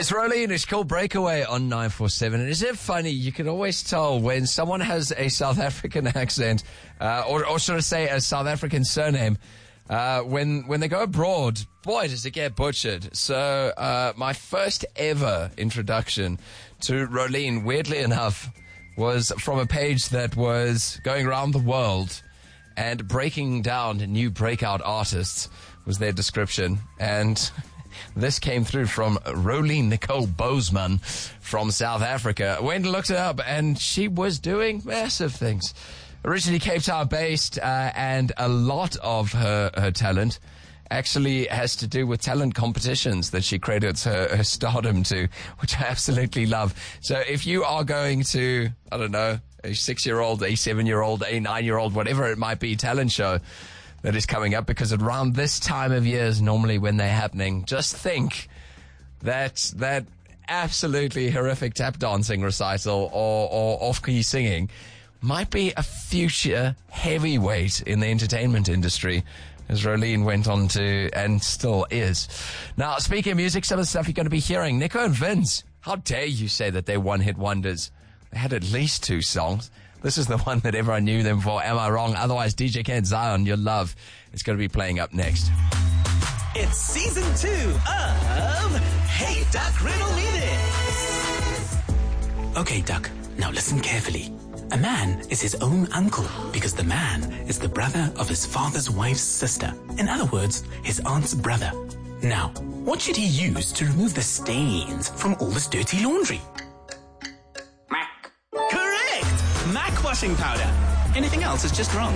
It's Rolene. It's called Breakaway on 947. And isn't it funny? You can always tell when someone has a South African accent, or should I say a South African surname, when they go abroad. Boy, does it get butchered. So my first ever introduction to Rolene, weirdly enough, was from a page that was going around the world and breaking down new breakout artists was their description. And this came through from Rolene Nicole Bozeman from South Africa. Went and looked it up, and she was doing massive things. Originally Cape Town based, and a lot of her talent actually has to do with talent competitions that she credits her stardom to, which I absolutely love. So if you are going to, I don't know, a 6-year-old, a 7-year-old, a 9-year-old, whatever it might be, talent show that is coming up, because around this time of year is normally when they're happening, just think that absolutely horrific tap dancing recital or off-key singing might be a future heavyweight in the entertainment industry, as Rolene went on to, and still is. Now, speaking of music, some of the stuff you're going to be hearing, Nico and Vince, how dare you say that they're one-hit wonders? They had at least 2 songs. This is the one that everyone knew them for. Am I wrong? Otherwise, DJ Ken Zion, your love, is going to be playing up next. It's season 2 of Hey Duck, Riddle Me This. Okay, Duck, now listen carefully. A man is his own uncle because the man is the brother of his father's wife's sister. In other words, his aunt's brother. Now, what should he use to remove the stains from all this dirty laundry? Mac. Correct! Mac washing powder. Anything else is just wrong.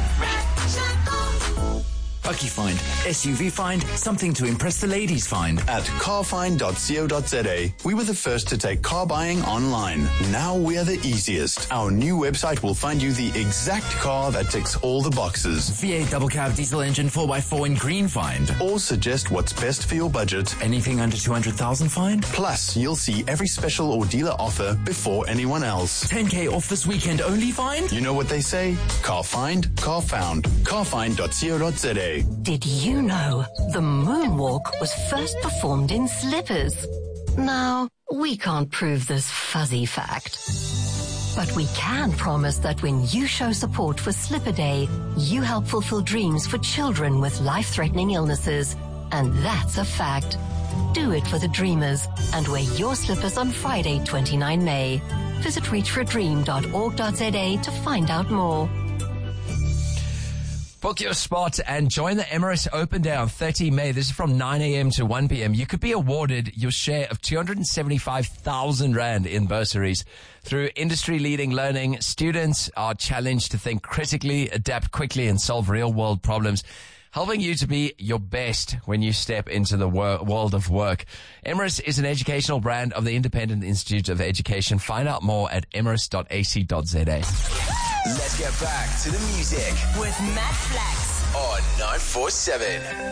Bucky Find, SUV Find, something to impress the ladies find. At carfind.co.za, we were the first to take car buying online. Now we are the easiest. Our new website will find you the exact car that ticks all the boxes. V8 double cab diesel engine 4x4 in green find. Or suggest what's best for your budget. Anything under 200,000 find. Plus, you'll see every special or dealer offer before anyone else. 10K off this weekend only find. You know what they say? Car find, car found. Carfind.co.za. Did you know the moonwalk was first performed in slippers? Now, we can't prove this fuzzy fact, but we can promise that when you show support for Slipper Day, you help fulfill dreams for children with life-threatening illnesses. And that's a fact. Do it for the dreamers and wear your slippers on Friday, 29 May. Visit reachforadream.org.za to find out more. Book your spot and join the Emirates Open Day on 30 May. This is from 9 a.m. to 1 p.m. You could be awarded your share of 275,000 Rand in bursaries. Through industry-leading learning, students are challenged to think critically, adapt quickly, and solve real-world problems, helping you to be your best when you step into the world of work. Emirates is an educational brand of the Independent Institute of Education. Find out more at emirates.ac.za. Let's get back to the music with Matt Flex on 947.